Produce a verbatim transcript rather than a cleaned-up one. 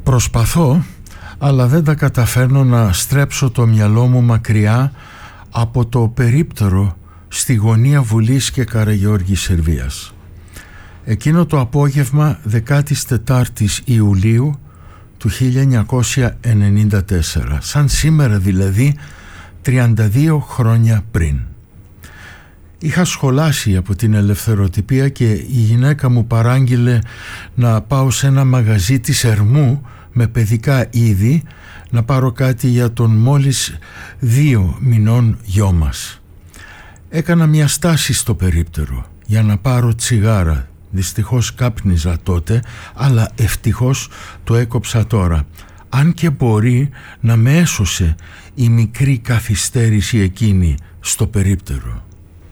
Προσπαθώ, αλλά δεν τα καταφέρνω να στρέψω το μυαλό μου μακριά από το περίπτερο στη γωνία Βουλής και Καραγιώργης Σερβίας. Εκείνο το απόγευμα δεκάτης τετάρτης Ιουλίου του χίλια εννιακόσια ενενήντα τέσσερα, σαν σήμερα δηλαδή τριάντα δύο χρόνια πριν. Είχα σχολάσει από την ελευθεροτυπία και η γυναίκα μου παράγγειλε να πάω σε ένα μαγαζί της Ερμού με παιδικά είδη να πάρω κάτι για τον μόλις δύο μηνών γιο μας. Έκανα μια στάση στο περίπτερο για να πάρω τσιγάρα. Δυστυχώς κάπνιζα τότε, αλλά ευτυχώς το έκοψα τώρα. Αν και μπορεί να με έσωσε η μικρή καθυστέρηση εκείνη στο περίπτερο.